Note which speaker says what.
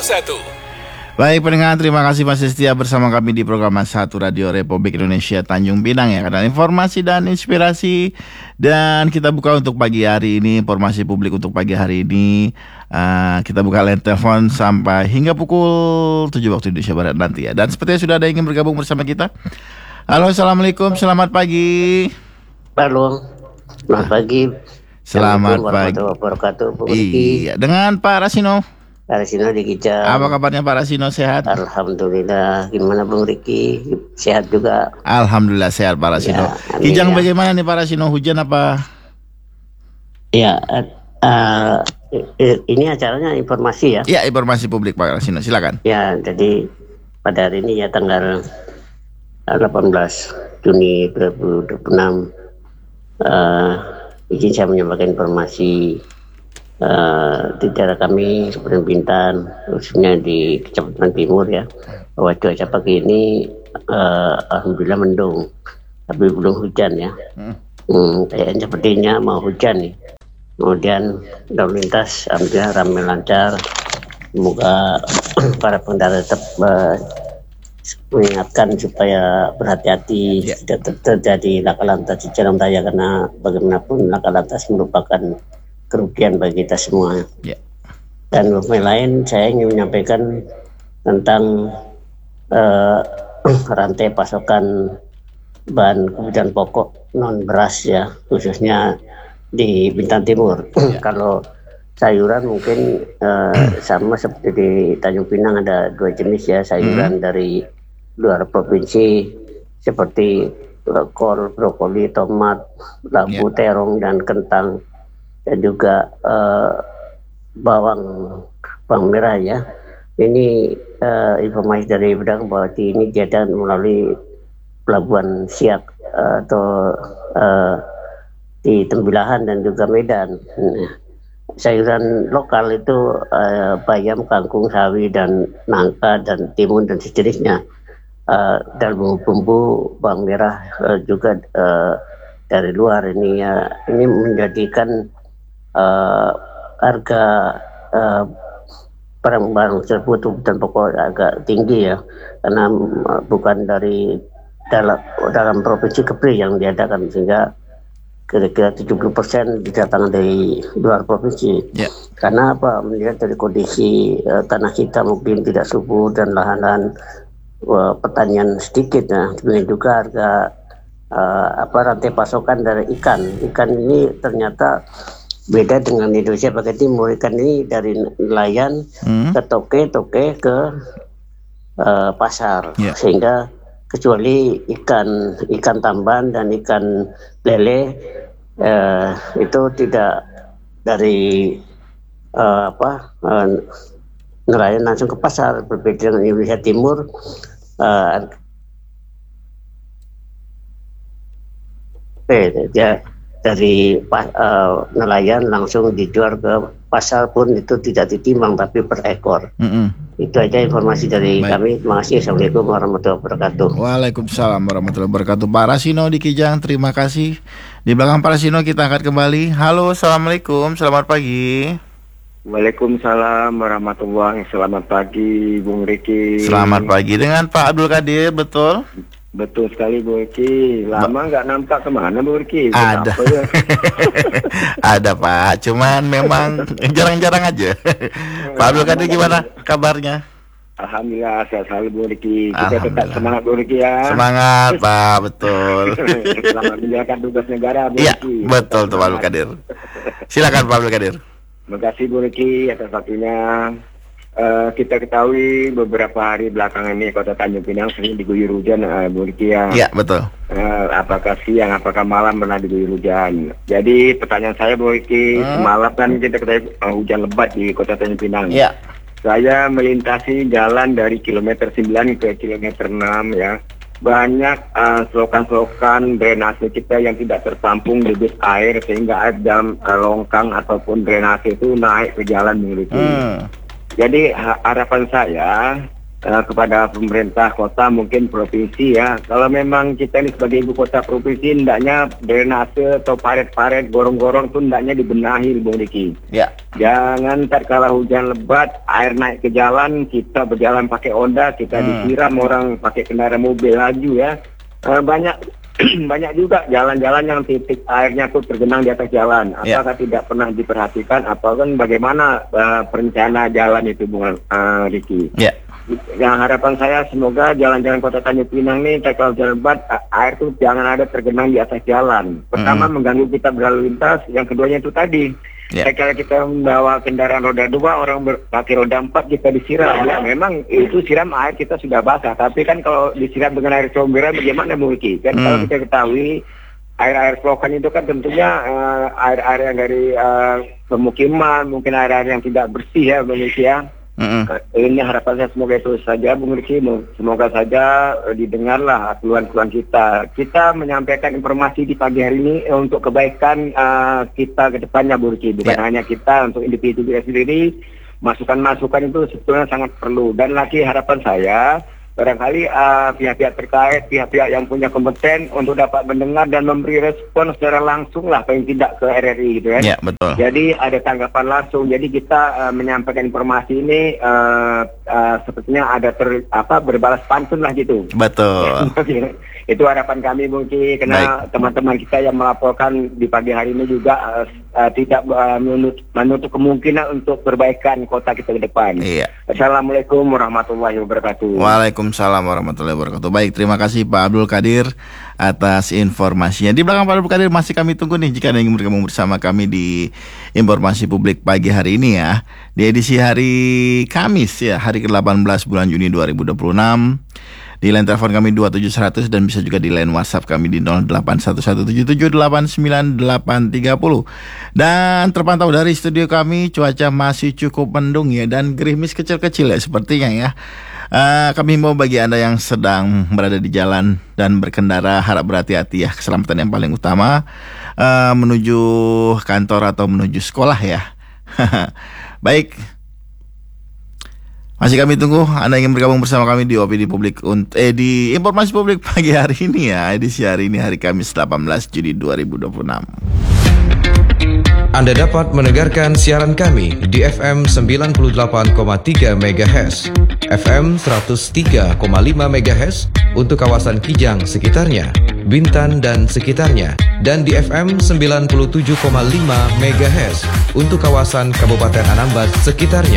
Speaker 1: Baik pendengar, terima kasih masih setia bersama kami di program 1 Radio Republik Indonesia Tanjung Pinang ya. Karena informasi dan inspirasi. Dan kita buka untuk pagi hari ini, informasi publik untuk pagi hari ini. Kita buka line telepon sampai hingga pukul 7 waktu Indonesia Barat nanti ya. Dan sepertinya sudah ada yang ingin bergabung bersama kita. Halo, Assalamualaikum, selamat pagi.
Speaker 2: Halo, selamat pagi.
Speaker 1: Selamat pagi. Iya, dengan Pak Rasino.
Speaker 2: Pak Rasino di Kijang.
Speaker 1: Apa kabarnya Pak Rasino, sehat?
Speaker 2: Alhamdulillah. Gimana Bung Riki? Sehat juga.
Speaker 1: Alhamdulillah sehat Pak Rasino. Ya, Kijang ya. Bagaimana nih Pak Rasino? Hujan apa?
Speaker 2: Ya, ini acaranya informasi ya.
Speaker 1: Ya, informasi publik Pak Rasino, silakan.
Speaker 2: Ya, jadi pada hari ini ya tanggal 18 Juni 2026 izin saya menyampaikan informasi di daerah kami seperti Bintan, khususnya di Kecamatan Timur ya, bahwa cuaca pagi ini alhamdulillah mendung, tapi belum hujan ya. Kayaknya sepertinya mau hujan nih. Kemudian lalu lintas alhamdulillah ramai lancar. Semoga para pengendara tetap mengingatkan supaya berhati-hati, tidak terjadi laka lantas di jalan raya, karena bagaimanapun laka lantas merupakan kerugian bagi kita semua. Dan informasi lain saya ingin menyampaikan tentang rantai pasokan bahan kebutuhan pokok non beras ya, khususnya di Bintan Timur. Kalau sayuran mungkin sama seperti di Tanjung Pinang, ada dua jenis ya sayuran dari luar provinsi seperti kol, brokoli, tomat, labu, terong dan kentang, dan juga bawang merah ya. Ini informasi dari pedagang bahwa ini diadakan melalui Pelabuhan Siak atau di Tembilahan dan juga Medan. Sayuran lokal itu bayam, kangkung, sawi, dan nangka, dan timun dan sejenisnya. Dan bumbu bawang merah juga dari luar ini ya. Ini menjadikan harga barang-barang kebutuhan pokok agak tinggi ya, karena bukan dari dalam provinsi Kepri yang diadakan, sehingga kira-kira 70% didatangkan dari luar provinsi. Karena apa? Melihat dari kondisi tanah kita mungkin tidak subur dan lahan-lahan pertanian sedikit. Nah, demikian juga harga rantai pasokan dari ikan ini ternyata beda dengan Indonesia bagian timur. Ikan ini dari nelayan ke toke ke pasar, sehingga kecuali ikan tamban dan ikan lele itu tidak dari nelayan langsung ke pasar. Berbeda dengan Indonesia Timur, dari nelayan langsung dijual ke pasar pun itu tidak ditimbang tapi per ekor. Itu aja informasi dari kami. Terima kasih. Assalamualaikum warahmatullahi wabarakatuh.
Speaker 1: Waalaikumsalam warahmatullahi wabarakatuh. Pak Rasino di Kijang, terima kasih. Di belakang Pak Rasino kita angkat kembali. Halo, assalamualaikum, selamat pagi.
Speaker 3: Waalaikumsalam warahmatullahi wabarakatuh. Selamat pagi Bung Riki.
Speaker 1: Selamat pagi, dengan Pak Abdul Qadir, betul?
Speaker 3: Betul sekali Bu Riki. Lama nggak nampak, kemana Bu Riki?
Speaker 1: Ada. Ya? Ada Pak, cuman memang jarang-jarang aja. Pak Abdul Qadir, gimana kabarnya?
Speaker 3: Alhamdulillah sehat selalu Bu Riki. Kita tetap semangat Bu Riki ya.
Speaker 1: Semangat Pak, betul.
Speaker 3: Selamat menjalankan tugas negara Bu Riki.
Speaker 1: Iya, betul tuh Pak Abdul Qadir. Silakan Pak Abdul Qadir.
Speaker 3: Terima kasih Bu Riki atas waktunya. Kita ketahui beberapa hari belakangan ini Kota Tanjung Pinang sering diguyur hujan, Bu Riki ya.
Speaker 1: Iya, betul.
Speaker 3: Apakah siang, apakah malam pernah diguyur hujan. Jadi pertanyaan saya Bu Riki, semalam kan kita ketahui hujan lebat di Kota Tanjung Pinang.
Speaker 1: Iya.
Speaker 3: Saya melintasi jalan dari kilometer 9 ke kilometer 6 ya. Banyak selokan-selokan drainase kita yang tidak tertampung debit air, sehingga ada longkang ataupun drainase itu naik ke jalan Bu Riki. Jadi harapan saya kepada pemerintah kota, mungkin provinsi ya. Kalau memang kita ini sebagai ibu kota provinsi, hendaknya drainase atau paret-paret, gorong-gorong itu hendaknya dibenahi, Bung Riki.
Speaker 1: Ya.
Speaker 3: Jangan tatkala hujan lebat, air naik ke jalan, kita berjalan pakai Honda, kita disiram orang pakai kendaraan mobil laju ya. Banyak juga jalan-jalan yang titik airnya tuh tergenang di atas jalan. Apakah tidak pernah diperhatikan? Apakah bagaimana perencana jalan itu, Bung Riki?
Speaker 1: Ya.
Speaker 3: Yang harapan saya semoga jalan-jalan Kota Tanjung Pinang nih kalau hujan lebat air tuh jangan ada tergenang di atas jalan. Pertama mengganggu kita berlalu lintas, yang keduanya itu tadi. Kalau kita membawa kendaraan roda 2, orang pakai roda 4 kita disiram. Ya, memang itu siram air kita sudah basah, tapi kan kalau disiram dengan air comberan bagaimana mungkin? Kan kalau kita ketahui air-air selokan itu kan tentunya air-air yang dari pemukiman, mungkin air-air yang tidak bersih ya, begitu ya. Ini harapan saya semoga itu saja, Bung Riki. Semoga saja didengarlah keluhan-keluhan kita. Kita menyampaikan informasi di pagi hari ini untuk kebaikan kita ke depannya, Bung Riki. Bukan hanya kita, untuk individu kita sendiri. Masukan-masukan itu sebetulnya sangat perlu. Dan lagi harapan saya, barangkali pihak-pihak terkait, pihak-pihak yang punya kompeten untuk dapat mendengar dan memberi respon secara langsung lah, paling tidak ke RRI gitu ya.
Speaker 1: Ya, betul.
Speaker 3: Jadi ada tanggapan langsung. Jadi kita menyampaikan informasi ini sepertinya ada berbalas pantun lah gitu.
Speaker 1: Betul.
Speaker 3: Itu harapan kami mungkin karena teman-teman kita yang melaporkan di pagi hari ini juga tidak menutup kemungkinan untuk perbaikan kota kita ke depan.
Speaker 1: Iya.
Speaker 3: Assalamualaikum warahmatullahi wabarakatuh.
Speaker 1: Waalaikumsalam warahmatullahi wabarakatuh. Baik, terima kasih Pak Abdul Qadir atas informasinya. Di belakang Pak Abdul Qadir masih kami tunggu nih jika Anda ingin bergabung bersama kami di informasi publik pagi hari ini ya. Di edisi hari Kamis ya, hari ke-18 bulan Juni 2026. Di line telepon kami 27100 dan bisa juga di line WhatsApp kami di 081177898830. Dan terpantau dari studio kami cuaca masih cukup mendung ya dan gerimis kecil-kecil ya sepertinya ya. Kami mau bagi Anda yang sedang berada di jalan dan berkendara harap berhati-hati ya, keselamatan yang paling utama menuju kantor atau menuju sekolah ya. Baik. Masih kami tunggu Anda ingin bergabung bersama kami di OPD Publik di informasi publik pagi hari ini ya. Edisi hari ini hari Kamis 18 Juni 2026.
Speaker 4: Anda dapat mendengarkan siaran kami di FM 98,3 MHz, FM 103,5 MHz untuk kawasan Kijang sekitarnya, Bintan dan sekitarnya, dan di FM 97,5 MHz untuk kawasan Kabupaten Anambas sekitarnya.